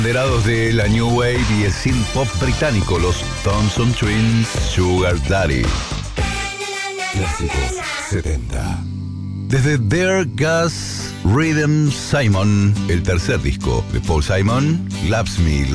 Liderados de la New Wave y el synth pop británico, los Thompson Twins, Sugar Daddy. Clásicos 70. Desde There Gus Rhythm Simon, el tercer disco de Paul Simon, Loves Me.